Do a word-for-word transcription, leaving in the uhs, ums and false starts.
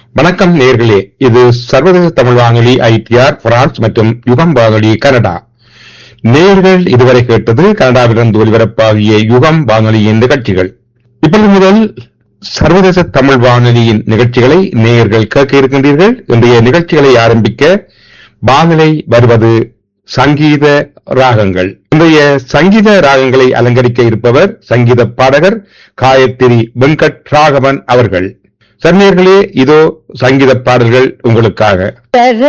வணக்கம் நேயர்களே, இது சர்வதேச தமிழ் வானொலி ஐடிஆர் பிரான்ஸ் மற்றும் யுகம் வானொலி கனடா. நேயர்கள் இதுவரை கேட்டது கனடாவிலிருந்து ஒலிபரப்பாகிய யுகம் வானொலியின் நிகழ்ச்சிகள். இப்பொழுது முதல் சர்வதேச தமிழ் வானொலியின் நிகழ்ச்சிகளை நேயர்கள் கேட்க இருக்கின்றீர்கள். இன்றைய நிகழ்ச்சிகளை ஆரம்பிக்க வானிலை வருவது சங்கீத ராகங்கள். இன்றைய சங்கீத ராகங்களை அலங்கரிக்க இருப்பவர் சங்கீத பாடகர் காயத்ரி வெங்கட் ராகவன் அவர்கள். சர்ணியர்களே, இதோ சங்கீத பாடல்கள் உங்களுக்காக.